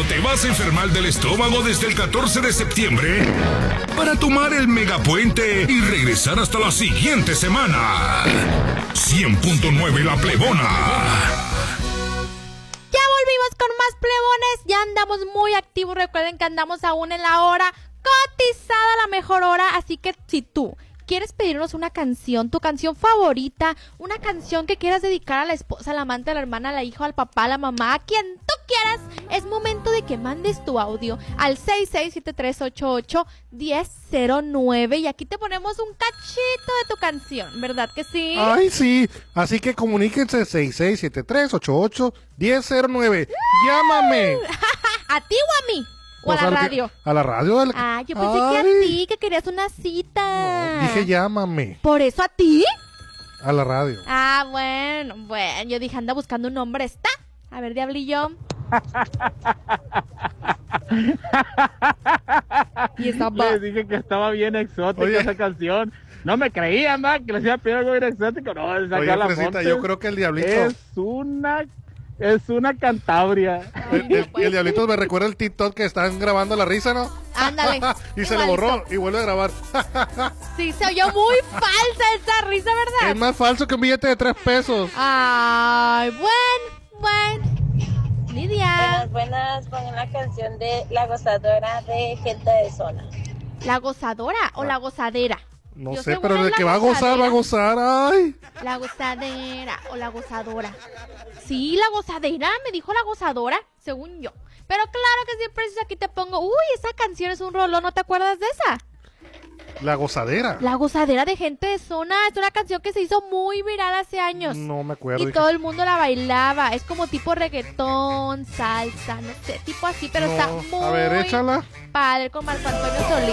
te vas a enfermar del estómago desde el 14 de septiembre para tomar el megapuente y regresar hasta la siguiente semana. 100.9 La Plebona. Ya volvimos con más plebones, ya andamos muy activos, recuerden que andamos aún en la hora cotizada, la mejor hora, así que si tú quieres pedirnos una canción, tu canción favorita, una canción que quieras dedicar a la esposa, al amante, a la hermana, al hijo, al papá, a la mamá, a quien tú quieras, es momento de que mandes tu audio al 6673881009 y aquí te ponemos un cachito de tu canción, ¿verdad que sí? Ay, sí, así que comuníquense 6673881009. Llámame. ¿A ti o a mí? ¿O Pues a la radio? A la radio. Ah, yo pensé que a ti, que querías una cita. No, dije llámame. ¿Por eso a ti? A la radio. Ah, bueno, yo dije, anda buscando un nombre, ¿está? A ver, diablillo. Y estaba... Les dije que estaba bien exótica esa canción. No me creían, ¿no? Que les iba a pedir algo bien exótico. No, Oye, Fresita, yo creo que el Diablito... Es una Cantabria. El Diablito me recuerda el TikTok que están grabando la risa, ¿no? Ándale. Y se le borró y vuelve a grabar. Sí, se oyó muy falsa esa risa, ¿verdad? Es más falso que un billete de 3 pesos. Ay, bueno. Lidia. Buenas, pongan la canción de La Gozadora de Gente de Zona. ¿La gozadora o la gozadera? No sé, pero de que va a gozar, ay. La gozadera o la gozadora. Sí, la gozadera, me dijo la gozadora, según yo. Pero claro que siempre aquí te pongo, uy, esa canción es un rolón, ¿no te acuerdas de esa? La gozadera. La gozadera de Gente de Zona, es una canción que se hizo muy viral hace años. No me acuerdo. Y todo el mundo la bailaba, es como tipo reggaetón, salsa, no sé, tipo así, pero está muy... A ver, échala. Padre, con Marco Antonio Solís.